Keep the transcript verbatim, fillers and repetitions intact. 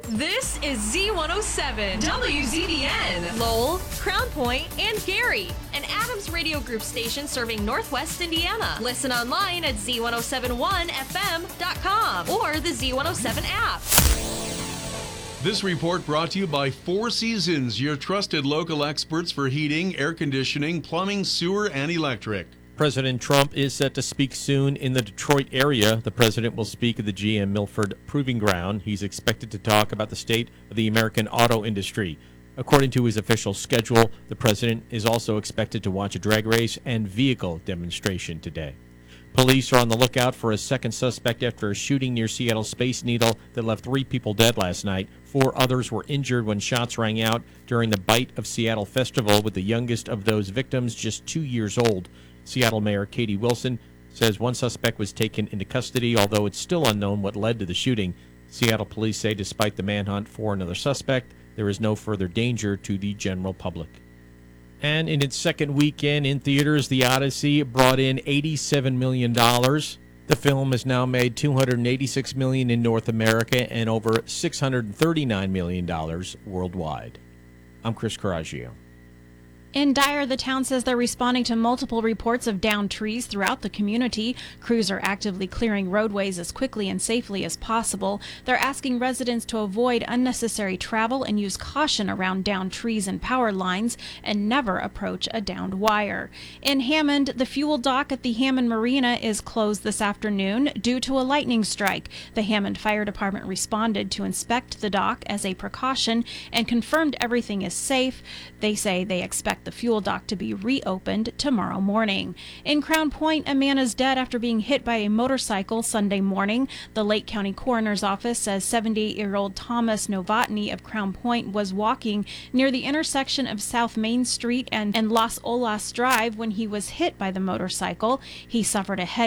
This is Z one oh seven, W Z B N, Lowell, Crown Point, and Gary, an Adams Radio Group station serving Northwest Indiana. Listen online at Z one oh seven one F M dot com or the Z one oh seven app. This report brought to you by Four Seasons, your trusted local experts for heating, air conditioning, plumbing, sewer, and electric. President Trump is set to speak soon in the Detroit area. The president will speak at the G M Milford Proving Ground. He's expected to talk about the state of the American auto industry. According to his official schedule, the president is also expected to watch a drag race and vehicle demonstration today. Police are on the lookout for a second suspect after a shooting near Seattle Space Needle that left three people dead last night. Four others were injured when shots rang out during the Bite of Seattle festival, with the youngest of those victims just two years old. Seattle Mayor Katie Wilson says one suspect was taken into custody, although it's still unknown what led to the shooting. Seattle police say despite the manhunt for another suspect, there is no further danger to the general public. And in its second weekend in theaters, The Odyssey brought in eighty-seven million dollars. The film has now made two hundred eighty-six million dollars in North America and over six hundred thirty-nine million dollars worldwide. I'm Chris Coraggio. In Dyer, the town says they're responding to multiple reports of downed trees throughout the community. Crews are actively clearing roadways as quickly and safely as possible. They're asking residents to avoid unnecessary travel and use caution around downed trees and power lines and never approach a downed wire. In Hammond, the fuel dock at the Hammond Marina is closed this afternoon due to a lightning strike. The Hammond Fire Department responded to inspect the dock as a precaution and confirmed everything is safe. They say they expect the fuel dock to be reopened tomorrow morning. In Crown Point, a man is dead after being hit by a motorcycle Sunday morning. The Lake County Coroner's Office says seventy-eight-year-old Thomas Novotny of Crown Point was walking near the intersection of South Main Street and, and Las Olas Drive when he was hit by the motorcycle. He suffered a head